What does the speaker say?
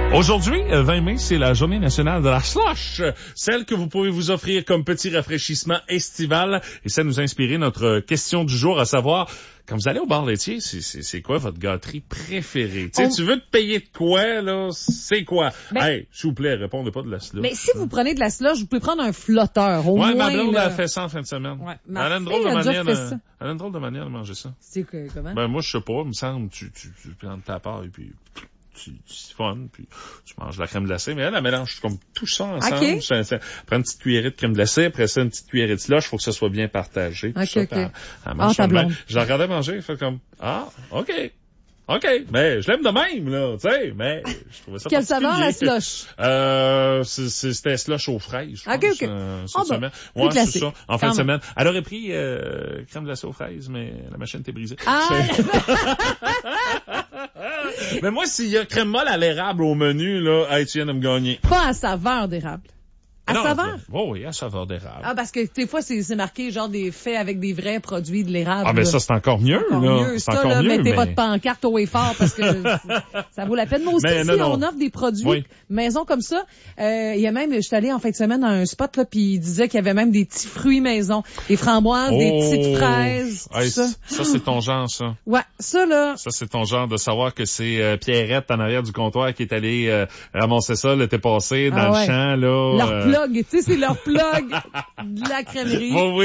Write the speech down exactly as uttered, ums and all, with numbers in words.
Aujourd'hui, vingt mai, c'est la journée nationale de la slush, celle que vous pouvez vous offrir comme petit rafraîchissement estival. Et ça nous a inspiré notre question du jour, à savoir, quand vous allez au bar laitier, c'est, c'est, c'est quoi votre gâterie préférée? Tu sais, On... tu veux te payer de quoi, là? C'est quoi? Ben, hey, s'il vous plaît, répondez pas de la slush. Mais si vous prenez de la slush, vous pouvez prendre un flotteur, au ouais, moins. Ouais, ma blonde là... a fait ça en fin de semaine. Ouais, elle a une drôle de manière de... Elle a une drôle de manière de manger ça. C'est que, comment? Ben, moi, je sais pas, il me semble, tu, tu, tu prends ta part et puis... tu siphonnes, puis tu manges la crème glacée, mais elle, elle mélange comme tout ça ensemble. Okay. Ça, ça, prends une petite cuillerée de crème glacée, après ça, une petite cuillerée de slush, il faut que ça soit bien partagé. Okay, ça, okay. Elle, elle mange ah, bien. Je la regardais manger, elle fait comme, ah, OK. OK, mais je l'aime de même, là, tu sais, mais je trouvais ça Quelle saveur, la slush? Euh, c'est, c'est, c'était slush aux fraises, je OK, pense, OK. euh, cette oh, semaine. Bon, ouais, classique. c'est ça, en fin de semaine. Elle aurait pris euh, crème glacée aux fraises, mais la machine était brisée. Ah! Mais moi, s'il y a crème molle à l'érable au menu, là, hey, tu viens de me gagner. Pas à saveur d'érable. À non, saveur? Oh oui, à saveur d'érable. Ah, parce que des fois, c'est, c'est marqué genre des faits avec des vrais produits de l'érable. Ah, mais ça, c'est encore mieux, encore là. Mieux. C'est ça, encore là, mieux, mettez mais... votre pancarte au et fort parce que ça vaut la peine. Moi aussi, mais, si non, non. on offre des produits oui. maison comme ça, euh, il y a même, je suis allée en fin de semaine dans un spot, là, puis il disait qu'il y avait même des petits fruits maison. Des framboises, oh. des petites fraises, hey, tout ça. Ça, c'est ton genre, ça. Ouais, ça, là. Ça, c'est ton genre de savoir que c'est euh, Pierrette en arrière du comptoir qui est allée euh, ramasser ça l'été passé dans ah, le ouais. champ, là. Leur euh... plug, tu sais, c'est leur plug de la crèmerie. Oui, oui.